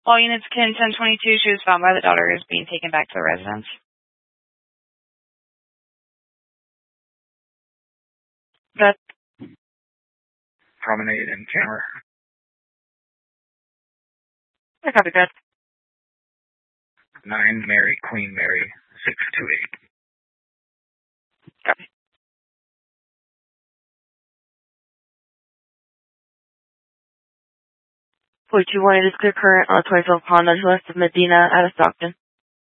All units can 1022. She was found by the daughter is being taken back to the residence. Beth. Promenade and camera. I copy, Beth. 9 Mary, Queen Mary, 628. Copy. Point 2-1, it is clear current on the 2012 Honda west of Medina out of Stockton.